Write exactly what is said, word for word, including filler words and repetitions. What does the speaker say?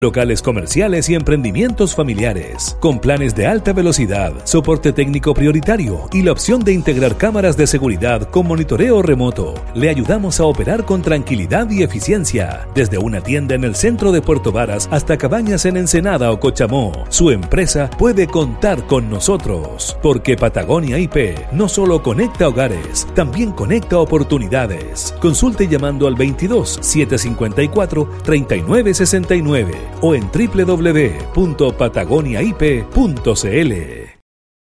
locales comerciales y emprendimientos familiares, con planes de alta velocidad, soporte técnico prioritario y la opción de integrar cámaras de seguridad con monitoreo remoto. Le ayudamos a operar con tranquilidad y eficiencia, desde una tienda en el centro de Puerto Varas hasta cabañas en Ensenada o Cochamó. Su empresa puede contar con nosotros, porque Patagonia I P no solo conecta hogares, también conecta oportunidades. Consulte llamando al veintidós, setecientos cincuenta y cuatro, treinta y nueve sesenta y nueve o en doble u doble u doble u punto patagonia i p punto c l.